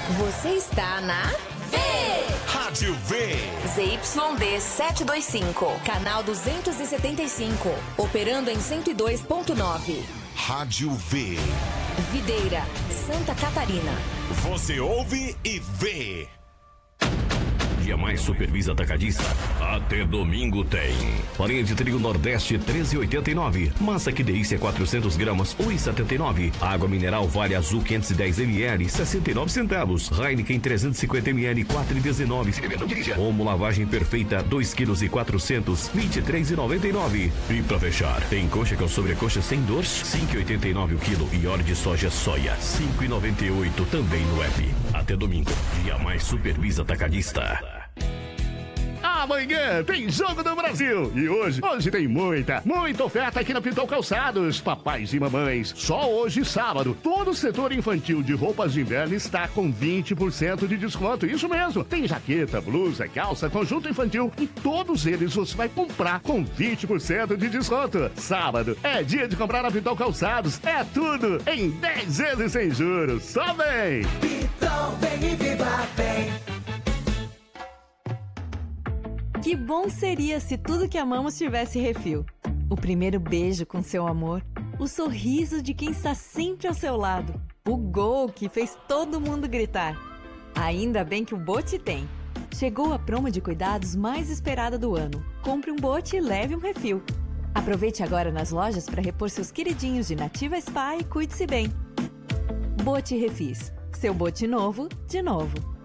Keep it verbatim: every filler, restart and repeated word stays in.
Você está na V. Rádio V. Z Y D setecentos e vinte e cinco, canal duzentos e setenta e cinco, operando em cento e dois ponto nove. Rádio V. Videira, Santa Catarina. Você ouve e vê. Dia Mais Supervisa Atacadista. Até domingo tem. Farinha de trigo Nordeste treze e oitenta e nove. Massa que delícia quatrocentos gramas um e setenta e nove. Água mineral Vale Azul quinhentos e dez mililitros sessenta e nove centavos. Heineken trezentos e cinquenta mililitros quatro e dezenove. Omo lavagem perfeita dois quilos e quatrocentos vinte e três e noventa e nove. E pra fechar, tem coxa com sobrecoxa sem dor cinco e oitenta e nove o quilo e óleo de soja soia cinco e noventa e oito também no app. Até domingo. Dia Mais Supervisa Atacadista. Amanhã tem Jogo do Brasil. E hoje, hoje tem muita, muita oferta aqui na Pitol Calçados. Papais e mamães, só hoje, sábado, todo o setor infantil de roupas de inverno está com vinte por cento de desconto. Isso mesmo, tem jaqueta, blusa, calça, conjunto infantil e todos eles você vai comprar com vinte por cento de desconto. Sábado é dia de comprar na Pitol Calçados. É tudo em dez vezes sem juros. Só vem! Pitol, vem e viva bem! Que bom seria se tudo que amamos tivesse refil. O primeiro beijo com seu amor, o sorriso de quem está sempre ao seu lado, o gol que fez todo mundo gritar. Ainda bem que o Bote tem. Chegou a promo de cuidados mais esperada do ano. Compre um Bote e leve um refil. Aproveite agora nas lojas para repor seus queridinhos de Nativa Spa e cuide-se bem. Bote Refis. Seu Bote novo, de novo.